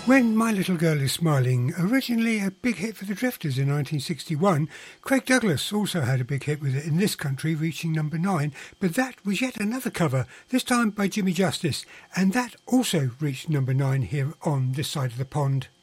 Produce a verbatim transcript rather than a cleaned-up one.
When My Little Girl Is Smiling, originally a big hit for the Drifters in nineteen sixty-one, Craig Douglas also had a big hit with it in this country, reaching number nine, but that was yet another cover, this time by Jimmy Justice, and that also reached number nine here on this side of the pond.